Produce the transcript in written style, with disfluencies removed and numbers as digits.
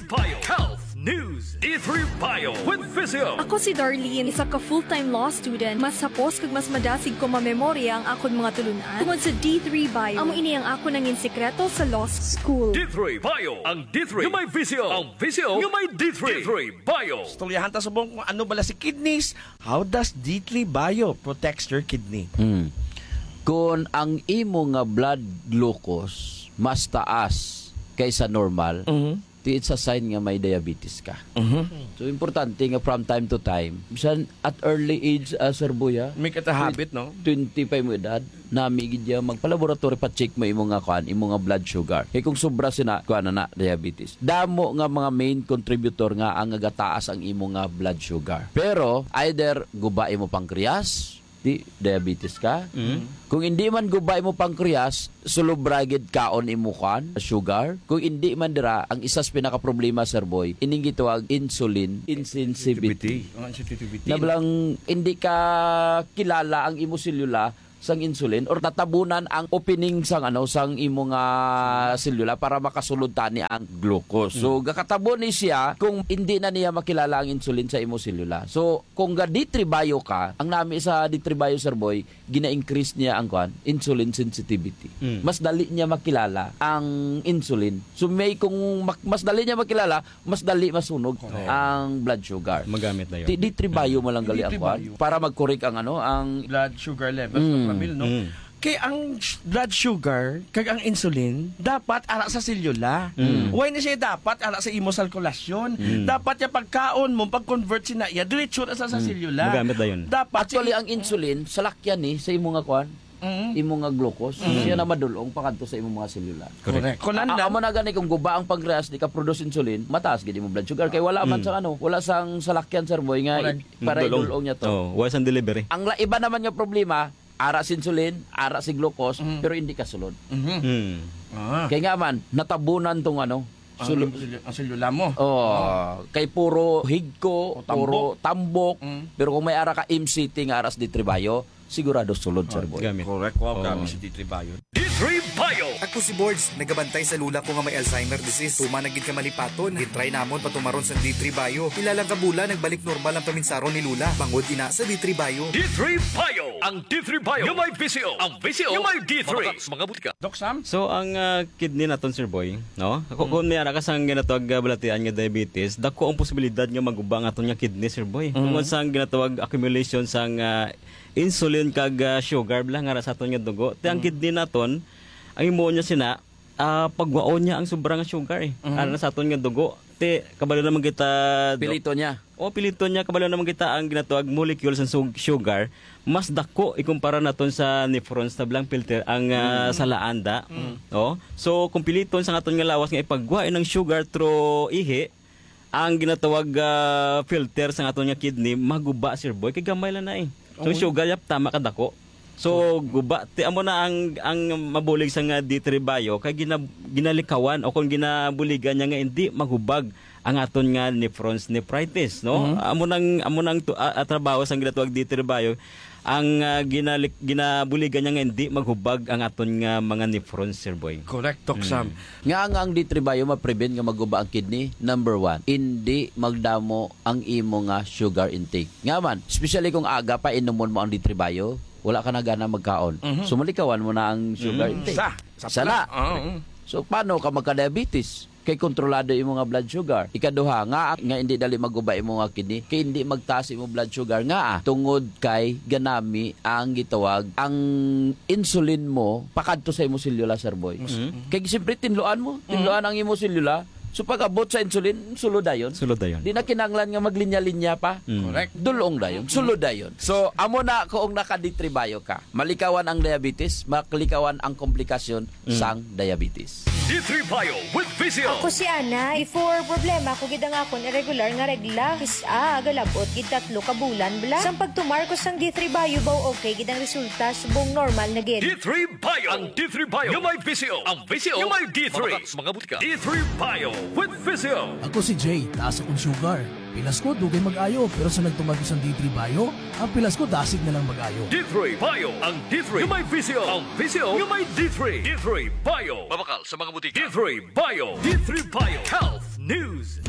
Bio Health News. D3 Bio with Physio. Ako si Darlene, isa ka full-time law student. Mas sapos kag mas madasig ko mamemorya ang akon mga tulunan. Tungod sa D3 Bio, amo ini ang ako nangin sekreto sa law school. D3 Bio. Ang D3 yung may Physio. Ang Physio yung may D3. D3 Bio. Storyahan ta subong kung ano bala si kidneys. How does D3 Bio protects your kidney? Kung ang imo nga blood glucose mas taas kaysa normal, it's a sign nga may diabetes ka. So, importante nga from time to time, bisan at early age, Sir Buya, Make it a habit, no? 25 mo edad, namigid niya magpalaboratory pa check mo imo nga blood sugar. Kaya kung sobra sina na diabetes. Damo nga mga main contributor nga ang agataas ang imo nga blood sugar. Pero either guba imo pancreas, di diabetes ka. Kung hindi man gubay mo pancreas, sulubragid kaon imo kan sugar. Kung hindi man dira, ang isas pinaka problema, Sir Boy, ining gitawag insulin insensitivity. Nablang hindi ka kilala ang imo selula sang insulin or tatabunan ang opening sang sang imo nga selula para makasulod tani ang glucose. So gakatabon ni siya kung hindi na niya makilala ang insulin sa imo selula. So kung ga D3 Bio ka, ang nami sa D3 Bio, Sir Boy, gina-increase niya ang insulin sensitivity. Mas dali niya makilala ang insulin. So may kung mas dali niya makilala, mas dali masunog ang blood sugar. Magamit na yun. D3 Bio mo lang gali ang para mag-correct ang ang Blood sugar levels. No? Kaya ang blood sugar kag ang insulin dapat ara sa selula. Why na siya dapat ara sa imo sirkulasyon? Dapat ya pagkaon mo pag-convert sina ya diretso na sa selula. Magamit na yun. Dapat actually ang insulin sa lakyan ni sa imo nga imo nga glucose, siya na madulong pakadto sa imo mga selula. correct. Amo na gani kung guba ang pancreas di ka produce insulin, mataas gid imo blood sugar kay wala man sa wala sang salakyan, Sir Boy, nga para idulong niya to. Wala sang delivery. Ang iba naman nga problema, ara si insulin, ara si glucose, pero hindi ka sulod. Kaya nga man, natabunan tong ang selula mo. Kay puro higko, puro tambok, pero kung may ara ka MCT nga aras di tribayo, sigurado sulod, Sir Boy. Gamit. Correct. Wow, kami si D3 Bio. D3 Bio. Ako si Boards, nagabantay sa lula ko nga may Alzheimer disease. Tuma nagid ka malipaton, gitry namon patumaron sa D3 Bio. Ilalang kabula, nagbalik normal ang paminsaron ni Lula. Bangod ina sa D3 Bio. D3 Bio. Ang D3 Bio yung may Physio. Ang Physio yung may D3. Mga butika. Doc Sam? So ang kidney naton, Sir Boy, no? Kung may ara ka sang ginatawag balatian nga diabetes, dako ang posibilidad nga maguba nga aton nga kidney, Sir Boy. Tungod sang ginatawag accumulation sang insulin kag sugar bala nga sa aton nga dugo. Ti ang kidney naton, ang imo niya sina pagwaon niya ang sobrang sugar ara sa aton nga dugo. Ti kabalo naman kita Pilito niya. Pilito niya kabalo naman kita ang ginatawag molecules ng sugar mas dako ikumpara naton sa nephrons na blang filter ang salaanda. So kung piliton sa aton nga lawas nga ipagwain ng sugar through ihi, ang ginatawag filter sa aton nga kidney maguba, Sir Boy, kay gamay lang na So sugar yap tama ka dako. So guba ti amo na ang mabulig sa nga D3 Bio kay ginalikawan o kung ginabuligan niya nga hindi magubag ang aton nga nephrons nephritis, no? Amo nang trabaho sang ginatawag D3 Bio ang ginabuligan niya nga hindi maghubag ang aton nga mga nephrons, Sir Boy. Correct, Doc Sam. Nga ang D3 Bio ma-prevent nga maguba ang kidney. Number 1, hindi magdamo ang imo nga sugar intake. Nga man, especially kung aga pa inumon mo ang D3 Bio, wala ka na gana magkaon. So malikawan mo na ang sugar intake. Sana. So paano ka magka-diabetes? Kay kontrolado imo nga blood sugar. Ikaduha nga hindi dali maguba imo nga kidney, kay hindi magtaas imo blood sugar nga tungod kay ganami ang gitawag ang insulin mo pakadto sa imo selula, Sir Boy. Kay siyempre tinluan ang imo selula. So pag abot sa insulin, sulod dayon. Di na kinanglan nga maglinya-linya pa. Correct. Dulong dayon, sulod dayon. So amo na kung naka-D3 Bio ka, malikawan ang diabetes, malikawan ang komplikasyon sang diabetes. D3 Bio with Physio. Ako si Ana, before problema ko gid ang akon irregular nga regla. Galabot gid 3 ka bulan bla. Sang pagtumar ko sang D3 Bio baw okay gid ang resulta subong normal na gid. D3 Bio. Ang D3 Bio yung may Physio. Ang Physio yung may D3. Mga butika. D3 Bio with Physio. Ako si Jay, taas akong sugar. Pilas ko, dugay mag-ayo. Pero sa nagtumag ko sa D3 Bio, ang pilas ko dasig na lang mag-ayo. D3 Bio. Ang D3 yung may Physio. Ang Physio yung may D3. D3 Bio. Mabakal sa mga butika. D3 Bio. D3 Bio Health News.